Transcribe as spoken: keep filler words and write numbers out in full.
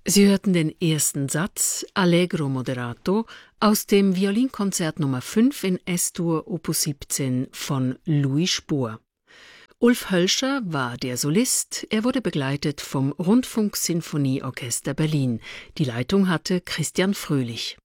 Sie hörten den ersten Satz Allegro moderato aus dem Violinkonzert Nummer fünf in S-Dur Opus siebzehn von Louis Spohr. Ulf Hölscher war der Solist, er wurde begleitet vom Rundfunksinfonieorchester Berlin. Die Leitung hatte Christian Fröhlich.